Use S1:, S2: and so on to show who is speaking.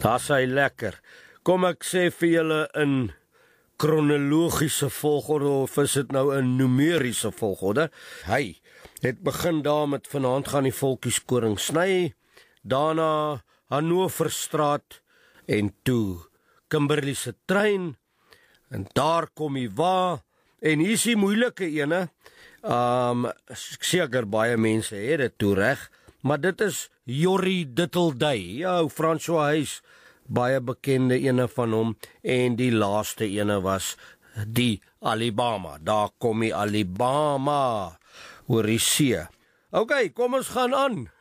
S1: Daar's hy lekker. Kom ek sê vir julle in kronologiese volgorde, of is dit nou in numeriese volgorde? Hy het begin daar met vanaand gaan die volkieskoring sny, daarna Hannoverstraat en toe Kimberley se trein, en daar kom hy waar, en hier is die moeilike ene, seker baie mense het dit toe reg, maar dit is Jorrie Ditteldui, ja, François Huys, baie bekende ene van hom, en die laaste ene was die Alabama, daar kom die Alabama, oor die see. Ok, kom ons gaan aan.